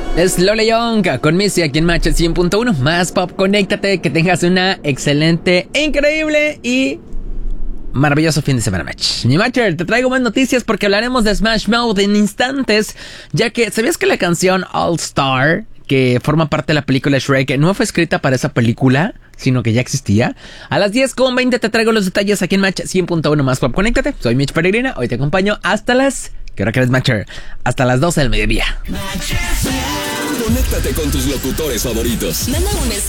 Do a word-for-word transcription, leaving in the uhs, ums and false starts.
Es Lola Young con Missy aquí en Match cien punto uno. Más pop, conéctate, que tengas una excelente, increíble y maravilloso fin de semana, Match. Mi Matcher, te traigo más noticias porque hablaremos de Smash Mouth en instantes, ya que ¿sabías que la canción All Star, que forma parte de la película Shrek, no fue escrita para esa película, sino que ya existía? A las diez con veinte te traigo los detalles aquí en Match cien punto uno. Más pop, conéctate. Soy Mitch Peregrina, hoy te acompaño hasta las... ¿Qué hora crees, Matcher? Hasta las doce del mediodía. Conéctate con tus locutores favoritos. Manda un mensaje